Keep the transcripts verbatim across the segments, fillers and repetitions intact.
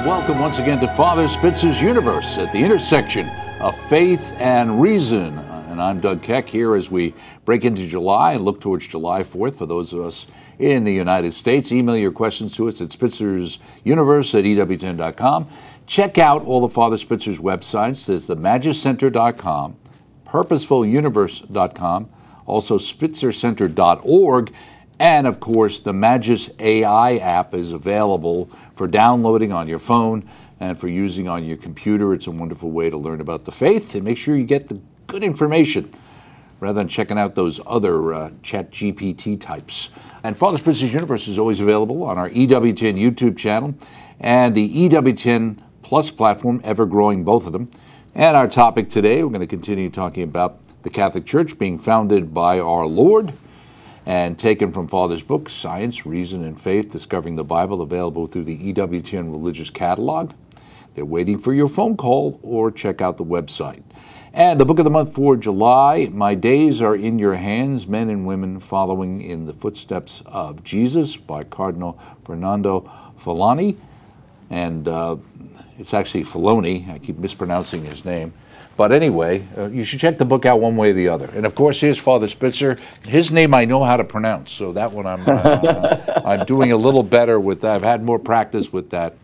and welcome once again to Father Spitzer's Universe at the intersection of faith and reason. And I'm Doug Keck here as we break into July and look towards July fourth for those of us in the United States. Email your questions to us at spitzer'suniverse at E W ten dot com. Check out all of Father Spitzer's websites. There's the magis center dot com, purposeful universe dot com, also spitzer center dot org. And, of course, the Magis A I app is available for downloading on your phone and for using on your computer. It's a wonderful way to learn about the faith and make sure you get the good information rather than checking out those other uh, Chat G P T types. And Father Spitzer's Universe is always available on our E W ten YouTube channel and the E W ten Plus platform, ever-growing, both of them. And our topic today, we're going to continue talking about the Catholic Church being founded by our Lord, and taken from Father's book, Science, Reason, and Faith, Discovering the Bible, available through the E W ten Religious Catalog. They're waiting for your phone call or check out the website. And the book of the month for July, My Days Are in Your Hands, Men and Women Following in the Footsteps of Jesus, by Cardinal Fernando Filoni. And uh, it's actually Filoni. I keep mispronouncing his name. But anyway, uh, you should check the book out one way or the other. And of course, here's Father Spitzer. His name I know how to pronounce, so that one I'm uh, I'm doing a little better with that. I've had more practice with that.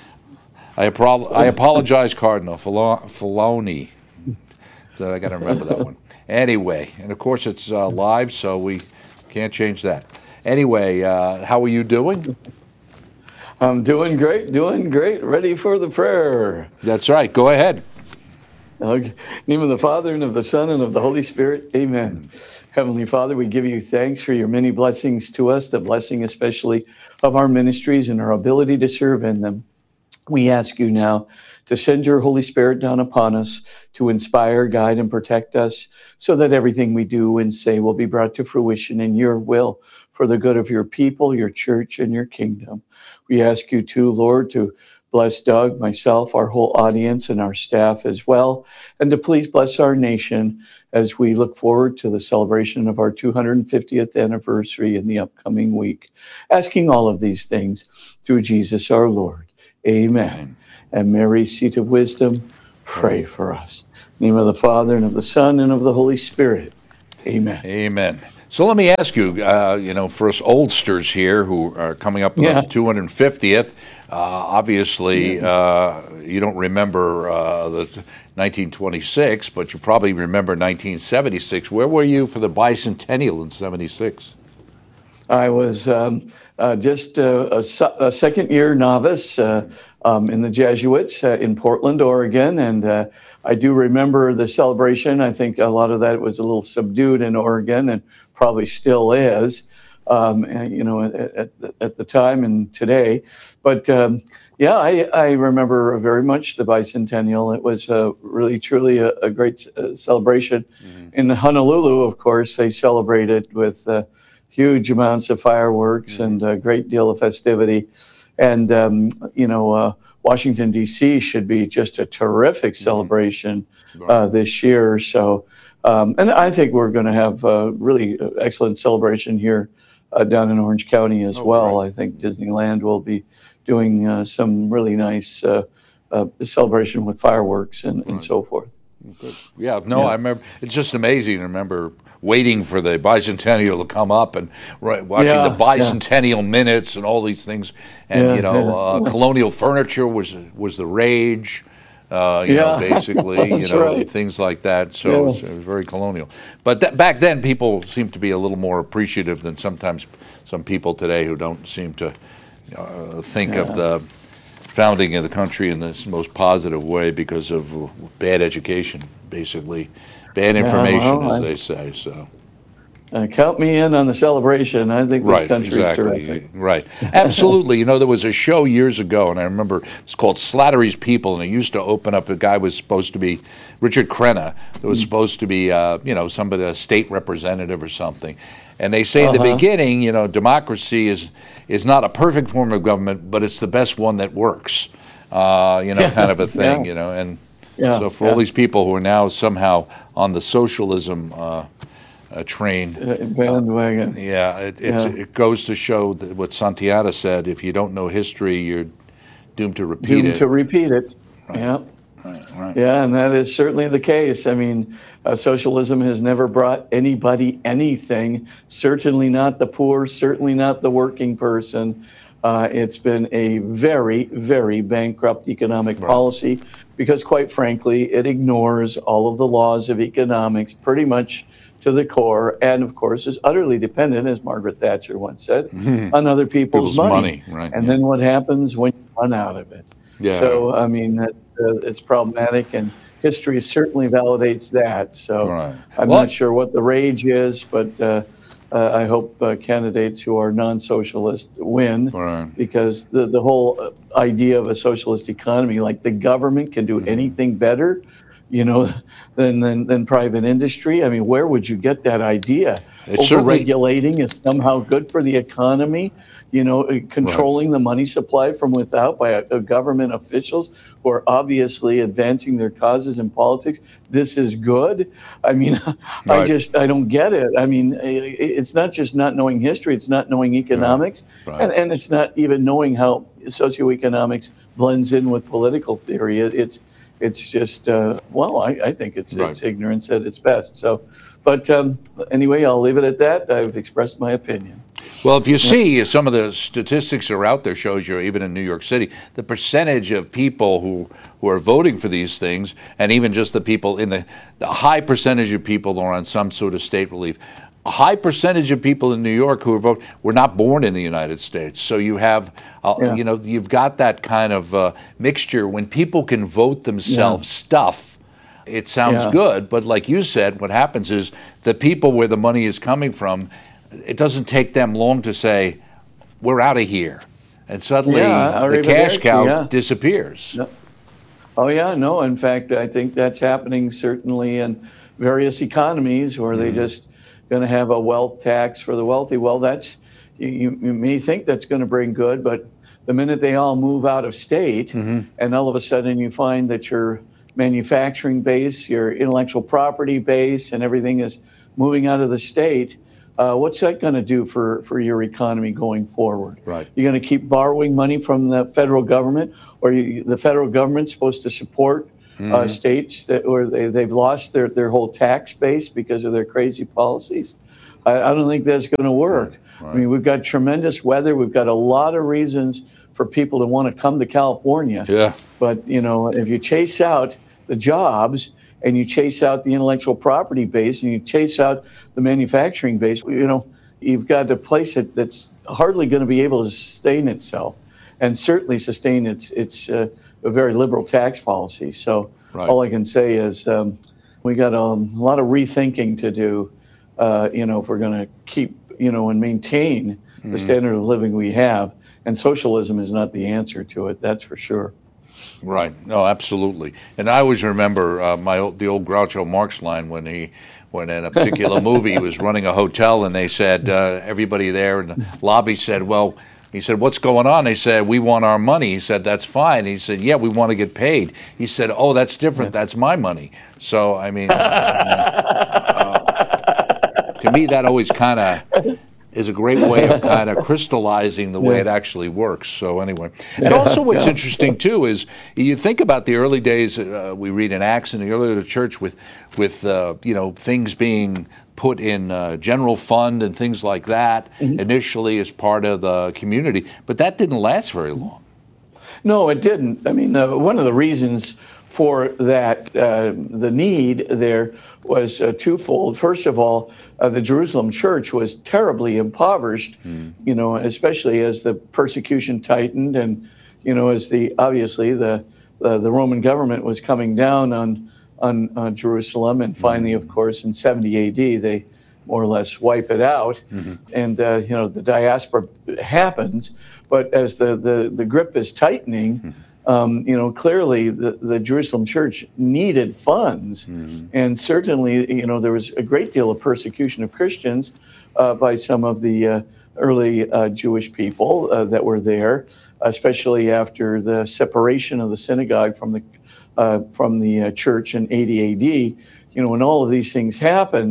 I, apro- I apologize, Cardinal Filo- Filoni. So I got to remember that one. Anyway, and of course it's uh, live, so we can't change that. Anyway, uh, how are you doing? I'm doing great, doing great. Ready for the prayer. That's right. Go ahead. Okay. In the name of the Father, and of the Son, and of the Holy Spirit. Amen. Mm. Heavenly Father, we give you thanks for your many blessings to us, the blessing especially of our ministries and our ability to serve in them. We ask you now to send your Holy Spirit down upon us to inspire, guide, and protect us so that everything we do and say will be brought to fruition in your will for the good of your people, your church, and your kingdom. We ask you too, Lord, to bless Doug, myself, our whole audience, and our staff as well. And to please bless our nation as we look forward to the celebration of our two hundred fiftieth anniversary in the upcoming week. Asking all of these things through Jesus our Lord. Amen. And Mary, seat of wisdom, pray for us. In the name of the Father, and of the Son, and of the Holy Spirit. Amen. Amen. So let me ask you, uh, you know, for us oldsters here who are coming up on yeah. the two hundred fiftieth, uh, obviously yeah. uh, you don't remember uh, the nineteen twenty-six, but you probably remember nineteen seventy-six. Where were you for the bicentennial in seventy-six? I was um, uh, just uh, a, a second-year novice uh, um, in the Jesuits uh, in Portland, Oregon, and uh, I do remember the celebration. I think a lot of that was a little subdued in Oregon, and probably still is, um, and, you know, at, at, at the time and today. But um, yeah, I, I remember very much the bicentennial. It was uh, really, truly a, a great uh, celebration. Mm-hmm. In Honolulu, of course, they celebrated with uh, huge amounts of fireworks mm-hmm. and a great deal of festivity. And, um, you know, uh, Washington, D C should be just a terrific celebration mm-hmm. right. uh, this year. So, Um, and I think we're going to have a really excellent celebration here uh, down in Orange County as oh, well. Right. I think Disneyland will be doing uh, some really nice uh, uh, celebration with fireworks and, and right. so forth. Good. Yeah, no, yeah. I remember. It's just amazing to remember waiting for the bicentennial to come up and right, watching yeah, the bicentennial yeah. minutes and all these things. And, yeah, you know, yeah. Uh, colonial furniture was was the rage. Uh, you yeah. know, basically, you know, right. things like that. So yeah. it, was, it was very colonial. But that, back then, people seemed to be a little more appreciative than sometimes some people today who don't seem to uh, think yeah. of the founding of the country in this most positive way because of bad education, basically. Bad information, yeah, well, as I, they say, so... Uh, count me in on the celebration. I think this right, country exactly. is terrific. Right, absolutely. You know, there was a show years ago, and I remember it's called Slattery's People, and it used to open up. A guy was supposed to be Richard Crenna. It was supposed to be, uh, you know, somebody, a state representative or something. And they say uh-huh. in the beginning, you know, democracy is is not a perfect form of government, but it's the best one that works. Uh, you know, yeah. kind of a thing. Yeah. You know, and yeah. so for yeah. all these people who are now somehow on the socialism. Uh, A train. Uh, bandwagon. Uh, yeah, it, it, yeah, it goes to show that what Santiana said, if you don't know history, you're doomed to repeat doomed it. to repeat it. Yeah. Right, right. Yeah, and that is certainly the case. I mean, uh, socialism has never brought anybody anything, certainly not the poor, certainly not the working person. Uh, it's been a very, very bankrupt economic Right. policy because, quite frankly, it ignores all of the laws of economics pretty much to the core, and of course is utterly dependent, as Margaret Thatcher once said, on other people's, People's money. money, right, And yeah. then what happens when you run out of it? Yeah. So, I mean, that, uh, it's problematic, and history certainly validates that. So Right. I'm Well, not sure what the rage is, but uh, uh, I hope uh, candidates who are non-socialist win, Right. because the, the whole uh, idea of a socialist economy, like the government can do Mm-hmm. anything better, you know, than, than, than private industry. I mean, where would you get that idea? It certainly- Overregulating is somehow good for the economy, you know, uh, controlling the money supply from without by uh, government officials who are obviously advancing their causes in politics. This is good. I mean, I Right. just, I don't get it. I mean, i- i- it's not just not knowing history, it's not knowing economics, Right. and, and it's not even knowing how socioeconomics blends in with political theory. It, it's, it's just, uh, well, I, I think it's, Right. it's ignorance at its best. So, but um, anyway, I'll leave it at that. I've expressed my opinion. Well, if you see some of the statistics that are out there shows you, even in New York City, the percentage of people who, who are voting for these things, and even just the people in the, the high percentage of people that are on some sort of state relief. A high percentage of people in New York who are voting were not born in the United States. So you have, uh, Yeah. you know, you've got that kind of uh, mixture. When people can vote themselves stuff, it sounds Yeah. good. But like you said, what happens is the people where the money is coming from, it doesn't take them long to say, we're out of here. And suddenly Yeah, the arrivederci, cash cow yeah. disappears. No. Oh, yeah, no. In fact, I think that's happening certainly in various economies where Mm-hmm. they just going to have a wealth tax for the wealthy. Well, that's, you, you you may think that's going to bring good, but the minute they all move out of state, Mm-hmm. and all of a sudden you find that your manufacturing base, your intellectual property base, and everything is moving out of the state, uh, what's that going to do for, for your economy going forward? Right. You're going to keep borrowing money from the federal government, or you, the federal government's supposed to support uh, states that, or they, they've lost their, their whole tax base because of their crazy policies. I, I don't think that's going to work. I mean, we've got tremendous weather. We've got a lot of reasons for people to want to come to California. Yeah. But, you know, if you chase out the jobs and you chase out the intellectual property base and you chase out the manufacturing base, you know, you've got a place that, that's hardly going to be able to sustain itself, and certainly sustain its, its uh, a very liberal tax policy. So Right. all I can say is um, we got um, a lot of rethinking to do, uh, you know, if we're going to keep, you know, and maintain the standard of living we have. And socialism is not the answer to it, that's for sure. Right. No, absolutely. And I always remember uh, my old, the old Groucho Marx line when he, when in a particular movie he was running a hotel, and they said uh, everybody there in the lobby said, "Well," he said, "what's going on?" They said, "We want our money." He said, "That's fine." He said, "Yeah, we want to get paid." He said, "Oh, that's different. That's my money." So I mean, uh, to me, that always kind of is a great way of kind of crystallizing the way Yeah. it actually works. So anyway, and also what's yeah. interesting too is you think about the early days. Uh, we read in Acts in the early of the church with, with uh, you know, things being put in uh, general fund and things like that initially as part of the community, but that didn't last very long. No, it didn't. I mean, uh, one of the reasons for that, uh, the need there was uh, twofold. First of all, uh, the Jerusalem church was terribly impoverished, you know, especially as the persecution tightened, and, you know, as the, obviously the, uh, the Roman government was coming down on, on uh, Jerusalem, and finally, of course, in seventy A D, they more or less wipe it out, and, uh, you know, the diaspora happens, but as the, the, the grip is tightening, Um, you know, clearly the, the Jerusalem church needed funds. And certainly, you know, there was a great deal of persecution of Christians uh, by some of the uh, early uh, Jewish people uh, that were there, especially after the separation of the synagogue from the, uh, from the uh, church in eighty A D. You know, when all of these things happened,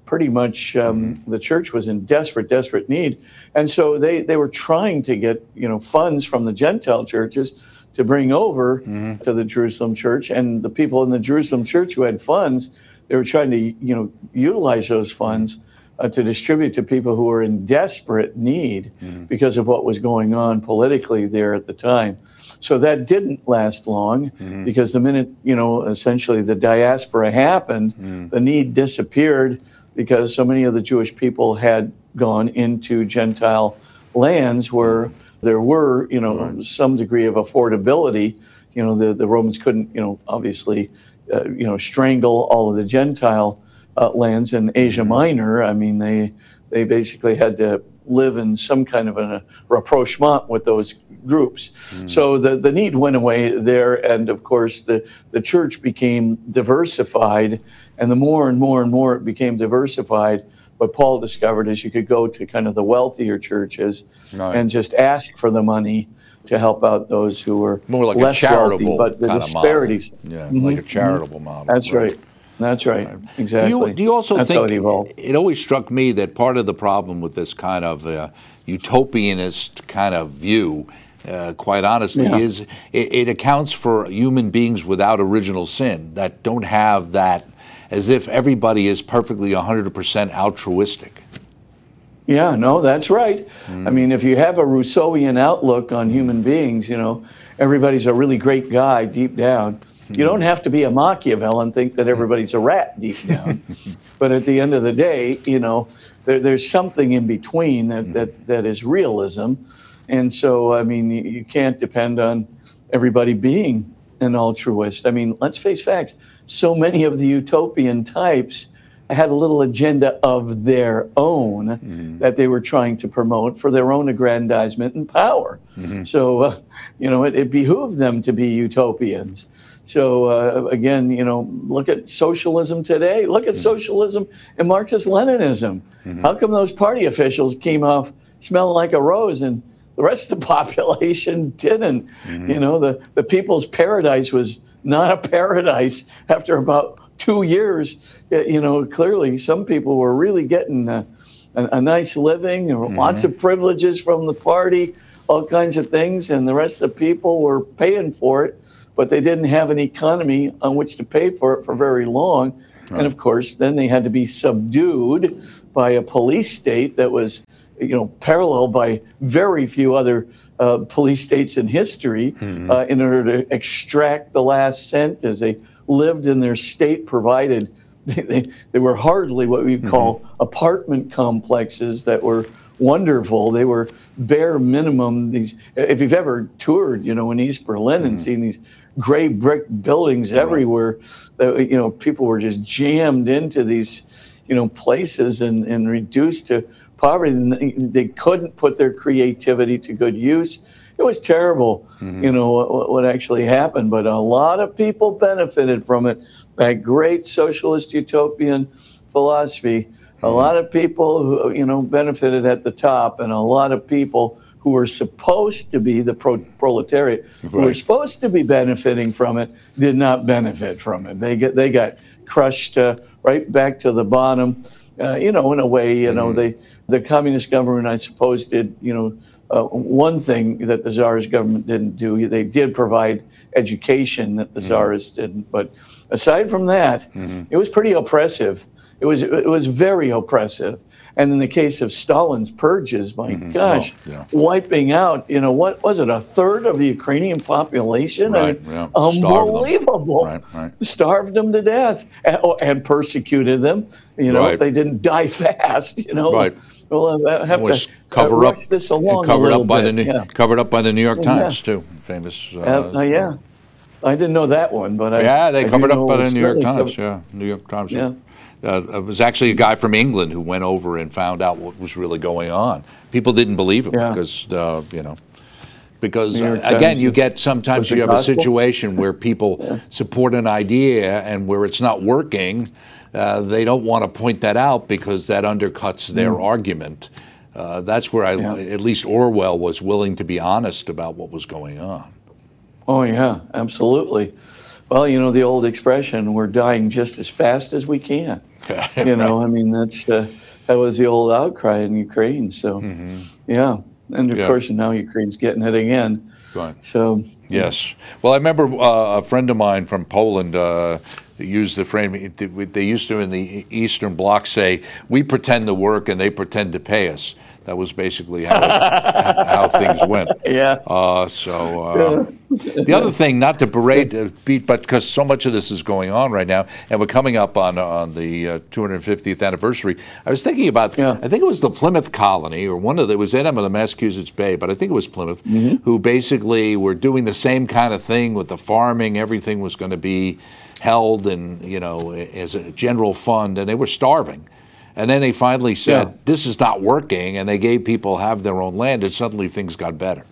pretty much um, the church was in desperate, desperate need. And so they, they were trying to get, you know, funds from the Gentile churches to bring over mm-hmm. to the Jerusalem church. And the people in the Jerusalem church who had funds, they were trying to, you know, utilize those funds uh, to distribute to people who were in desperate need mm-hmm. because of what was going on politically there at the time. So that didn't last long mm-hmm. because the minute, you know, essentially the diaspora happened, mm-hmm. the need disappeared because so many of the Jewish people had gone into Gentile lands where there were, you know, right. some degree of affordability. You know, the, the Romans couldn't, you know, obviously, uh, you know, strangle all of the Gentile uh, lands in Asia mm-hmm. Minor. I mean, they they basically had to live in some kind of a rapprochement with those groups. Mm-hmm. So the, the need went away there. And of course, the, the church became diversified. And the more and more and more it became diversified, what Paul discovered is you could go to kind of the wealthier churches right. and just ask for the money to help out those who were more like less a charitable wealthy, but the kind disparities. Of model. Yeah, mm-hmm. like a charitable mm-hmm. model. That's right. right. That's right. right. Exactly. Do you, do you also That's think it, it always struck me that part of the problem with this kind of uh, utopianist kind of view, uh, quite honestly, yeah. is it, it accounts for human beings without original sin that don't have that, as if everybody is perfectly one hundred percent altruistic. Yeah, no, that's right. Mm. I mean, if you have a Rousseauian outlook on human beings, you know, everybody's a really great guy deep down. You don't have to be a Machiavellian and think that everybody's a rat deep down. But at the end of the day, you know, there, there's something in between that, that, that is realism. And so, I mean, you, you can't depend on everybody being an altruist. I mean, let's face facts. So many of the utopian types had a little agenda of their own mm-hmm. that they were trying to promote for their own aggrandizement and power. Mm-hmm. So, uh, you know, it, it behooved them to be utopians. So, uh, again, you know, look at socialism today. Look at mm-hmm. socialism and Marxist-Leninism. Mm-hmm. How come those party officials came off smelling like a rose and the rest of the population didn't? Mm-hmm. You know, the, the people's paradise was not a paradise after about two years. You know, clearly some people were really getting a, a, a nice living, or mm-hmm. lots of privileges from the party, all kinds of things, and the rest of the people were paying for it, but they didn't have an economy on which to pay for it for very long. Right. And of course, then they had to be subdued by a police state that was, you know, paralleled by very few other uh, police states in history mm-hmm. uh, in order to extract the last cent as they lived in their state-provided. They, they, they were hardly what we call mm-hmm. apartment complexes that were wonderful. They were bare minimum. These, if you've ever toured, you know, in East Berlin and mm-hmm. seen these gray brick buildings right. everywhere, that, you know, people were just jammed into these, you know, places and, and reduced to poverty. And they couldn't put their creativity to good use. It was terrible, mm-hmm. you know, what, what actually happened. But a lot of people benefited from it. That great socialist utopian philosophy. Mm-hmm. A lot of people who, you know, benefited at the top, and a lot of people who were supposed to be the pro- proletariat, right. who were supposed to be benefiting from it, did not benefit from it. They get they got crushed uh, right back to the bottom. Uh, you know, in a way, you mm-hmm. know, they the communist government, I suppose, did, you know, uh, one thing that the Tsarist government didn't do. They did provide education that the mm-hmm. Tsarists didn't. But aside from that, mm-hmm. it was pretty oppressive. It was it was very oppressive. And in the case of Stalin's purges, my mm-hmm. gosh, oh, yeah. wiping out, you know, what was it, a third of the Ukrainian population? Right, I mean, yeah. Unbelievable. Starved them. Right, right. Starved them to death and, and persecuted them, you know, right. if they didn't die fast, you know. Right. Well, I have was to cover uh, up, this along covered a up by bit. the New, yeah. covered up by the New York Times yeah. too, famous. Uh, uh, uh, yeah, I didn't know that one, but I yeah, they I covered up by the New York really Times. Covered. Yeah, New York Times. Yeah. Uh, it was actually a guy from England who went over and found out what was really going on. People didn't believe him yeah. because, uh, you know, because uh, again, you get sometimes you have gospel? a situation where people yeah. support an idea and where it's not working, uh, they don't want to point that out because that undercuts their mm. argument. Uh, that's where I, yeah. at least Orwell was willing to be honest about what was going on. Oh, yeah, absolutely. Well, you know, the old expression, we're dying just as fast as we can. You Right. know, I mean, that's uh, that was the old outcry in Ukraine. So, Hmm. yeah. And of Yeah. course, now Ukraine's getting it again. Right. So, Yes. Well, I remember uh, a friend of mine from Poland uh, used the frame. They used to in the Eastern Bloc say, "We pretend to work and they pretend to pay us." That was basically how it, how things went. yeah. Uh, so uh, Yeah. the other thing, not to berate, uh, beat, but because so much of this is going on right now, and we're coming up on on the uh, two hundred fiftieth anniversary. I was thinking about, Yeah. I think it was the Plymouth colony, or one of the, it was in the Massachusetts Bay, but I think it was Plymouth, Mm-hmm. who basically were doing the same kind of thing with the farming. Everything was going to be held and, you know, as a general fund, and they were starving. And then they finally said, Yeah. this is not working, and they gave people have their own land, and suddenly things got better.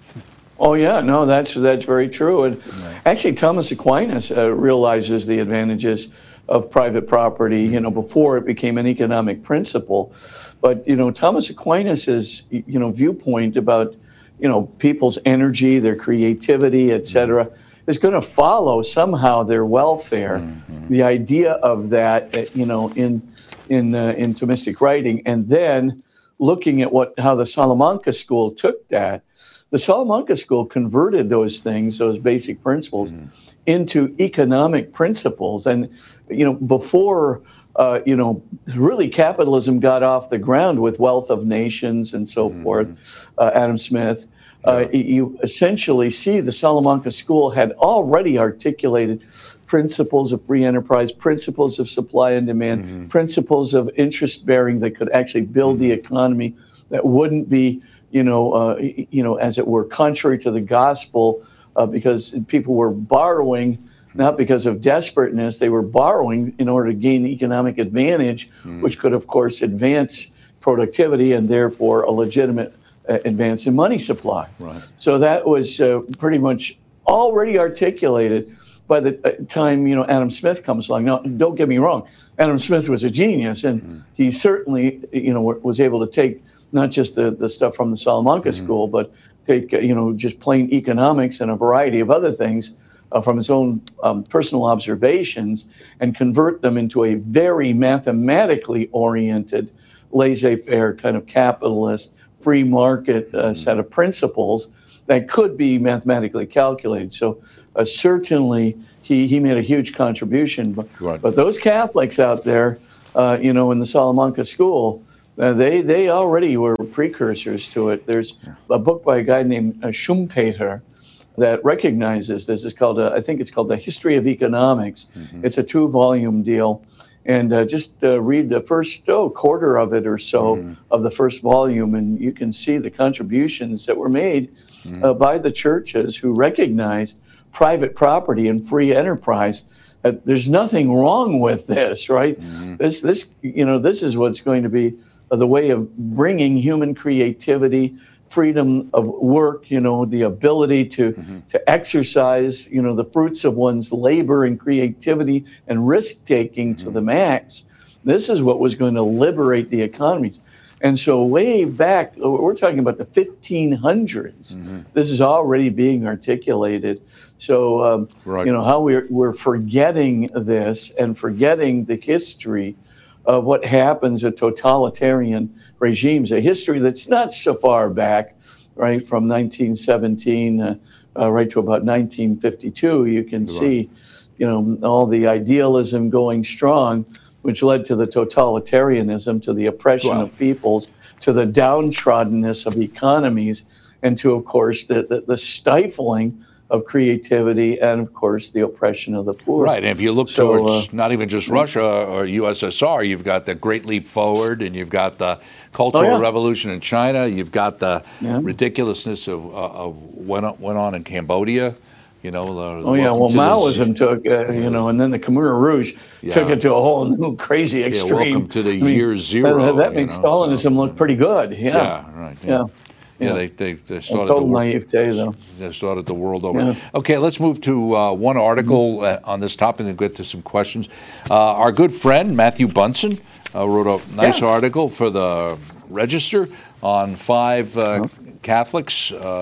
Oh yeah, no, that's that's very true. And actually, Thomas Aquinas uh, realizes the advantages of private property. You know, before it became an economic principle, but you know, Thomas Aquinas's you know viewpoint about you know people's energy, their creativity, et cetera, is going to follow somehow their welfare. Mm-hmm. The idea of that, uh, you know, in in uh, in Thomistic writing, and then looking at what how the Salamanca school took that. The Salamanca school converted those things, those basic principles, mm. into economic principles. And, you know, before, uh, you know, really capitalism got off the ground with Wealth of Nations and so mm. forth, uh, Adam Smith, uh, yeah. you essentially see the Salamanca school had already articulated principles of free enterprise, principles of supply and demand, mm-hmm. principles of interest bearing that could actually build mm-hmm. the economy that wouldn't be you know, uh, you know, as it were, contrary to the gospel, uh, because people were borrowing, not because of desperateness, they were borrowing in order to gain economic advantage, mm. which could, of course, advance productivity and therefore a legitimate uh, advance in money supply. Right. So that was uh, pretty much already articulated by the time, you know, Adam Smith comes along. Now, don't get me wrong, Adam Smith was a genius, and mm. he certainly, you know, was able to take not just the, the stuff from the Salamanca mm-hmm. school, but take, uh, you know, just plain economics and a variety of other things uh, from his own um, personal observations and convert them into a very mathematically oriented, laissez-faire kind of capitalist, free market uh, mm-hmm. set of principles that could be mathematically calculated. So uh, certainly he, he made a huge contribution. But, right. but those Catholics out there, uh, you know, in the Salamanca school, Uh, they they already were precursors to it. There's a book by a guy named uh, Schumpeter that recognizes this. It's called, uh, I think it's called The History of Economics. Mm-hmm. It's a two-volume deal. And uh, just uh, read the first oh, quarter of it or so mm-hmm. of the first volume, and you can see the contributions that were made mm-hmm. uh, by the churches who recognized private property and free enterprise. Uh, there's nothing wrong with this, right? Mm-hmm. This, this, you know, this is what's going to be the way of bringing human creativity, freedom of work, you know, the ability to mm-hmm. to exercise, you know, the fruits of one's labor and creativity and risk-taking mm-hmm. to the max. This is what was going to liberate the economies. And so way back, we're talking about the fifteen hundreds. Mm-hmm. This is already being articulated. So, um, right. you know, how we're, we're forgetting this and forgetting the history of what happens at totalitarian regimes, a history that's not so far back, right, from nineteen seventeen uh, uh, right to about nineteen fifty-two. You can right. see, you know, all the idealism going strong, which led to the totalitarianism, to the oppression wow. of peoples, to the downtroddenness of economies, and to, of course, the, the, the stifling of creativity and, of course, the oppression of the poor. Right, and if you look so, towards uh, not even just Russia or U S S R, you've got the Great Leap Forward, and you've got the Cultural oh, yeah. Revolution in China, you've got the yeah. ridiculousness of, uh, of what went on in Cambodia. You know, the, oh yeah, well, to Maoism the, took, uh, you know, and then the Khmer Rouge yeah. took it to a whole new crazy extreme. Yeah, welcome to the I mean, year zero. That, that makes you know, Stalinism so, look pretty good. Yeah, yeah right. Yeah, yeah. yeah. yeah. they they, they started total the naivete, though. They started the world over. Yeah. Okay, let's move to uh, one article mm-hmm. uh, on this topic and get to some questions. Uh, our good friend Matthew Bunson uh, wrote a nice yeah. article for the Register on five uh, oh. Catholics. Uh,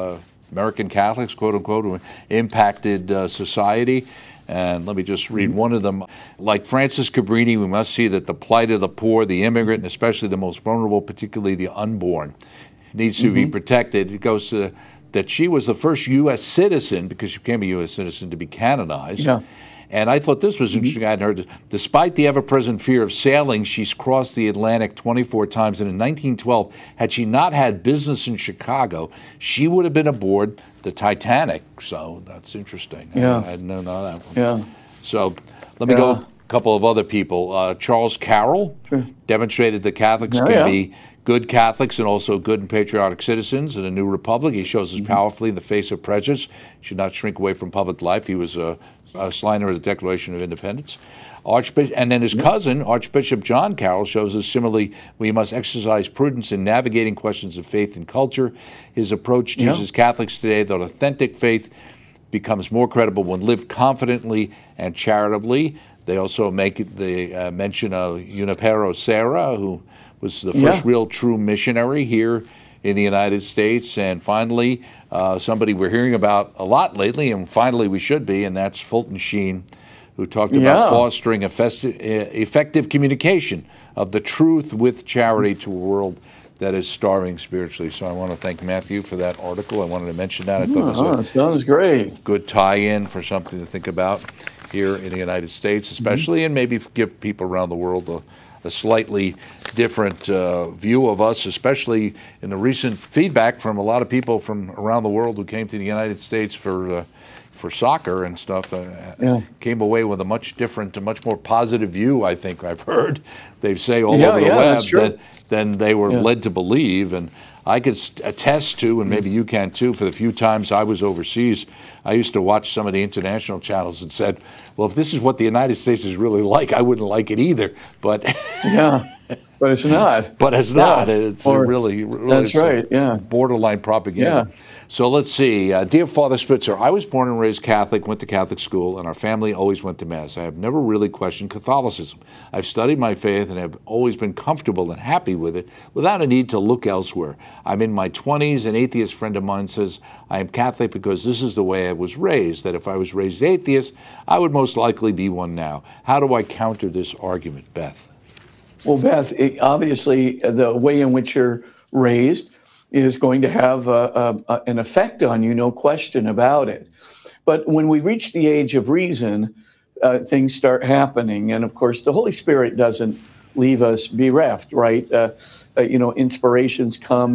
American Catholics, quote unquote, who impacted uh, society. And let me just read one of them. Like Francis Cabrini, we must see that the plight of the poor, the immigrant, and especially the most vulnerable, particularly the unborn, needs to mm-hmm. be protected. It goes to that she was the first U S citizen, because she became a U S citizen, to be canonized. Yeah. And I thought this was interesting. I had heard, despite the ever-present fear of sailing, she's crossed the Atlantic twenty-four times. And in nineteen twelve, had she not had business in Chicago, she would have been aboard the Titanic. So that's interesting. Yeah. I, I didn't know that one. Yeah. So let me yeah. go a couple of other people. Uh, Charles Carroll sure. demonstrated that Catholics oh, can yeah. be good Catholics and also good and patriotic citizens in a new republic. He shows us mm-hmm. powerfully in the face of prejudice. Should not shrink away from public life. He was a Uh, signer of the Declaration of Independence. Archbishop, and then his cousin, Archbishop John Carroll, shows us similarly we must exercise prudence in navigating questions of faith and culture. His approach teaches yeah. Catholics today that authentic faith becomes more credible when lived confidently and charitably. They also make the uh, mention of Junipero Serra, who was the first yeah. real true missionary here in the United States. And finally, uh, somebody we're hearing about a lot lately, and finally we should be, and that's Fulton Sheen, who talked about yeah. fostering effective, effective communication of the truth with charity to a world that is starving spiritually. So I want to thank Matthew for that article. I wanted to mention that. I thought it was oh, a sounds great. good tie-in for something to think about here in the United States, especially, mm-hmm. and maybe give people around the world a a slightly different uh, view of us, especially in the recent feedback from a lot of people from around the world who came to the United States for uh, for soccer and stuff. Uh, yeah. Came away with a much different, a much more positive view, I think I've heard. They say all yeah, over the yeah, web that, than they were yeah. led to believe. And I could attest to, and maybe you can too, for the few times I was overseas, I used to watch some of the international channels and said, well, if this is what the United States is really like, I wouldn't like it either. But yeah, but it's not. But it's yeah. not. It's or, really, really that's right. Yeah, borderline propaganda. Yeah. So let's see. Uh, Dear Father Spitzer, I was born and raised Catholic, went to Catholic school, and our family always went to Mass. I have never really questioned Catholicism. I've studied my faith and have always been comfortable and happy with it without a need to look elsewhere. I'm in my twenties. An atheist friend of mine says I am Catholic because this is the way I was raised, that if I was raised atheist, I would most likely be one now. How do I counter this argument, Beth? Well, Beth, it, obviously the way in which you're raised is going to have a, a, an effect on you, no question about it. But when we reach the age of reason, uh, things start happening. And of course, the Holy Spirit doesn't leave us bereft, right? Uh, uh, you know, inspirations come.